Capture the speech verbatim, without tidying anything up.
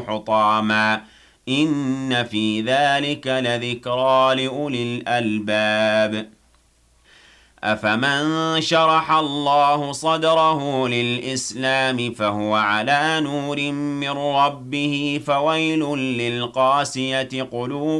حطاما إن في ذلك لذكرى لأولي الألباب أفمن شرح الله صدره للإسلام فهو على نور من ربه فويل للقاسية قلوبهم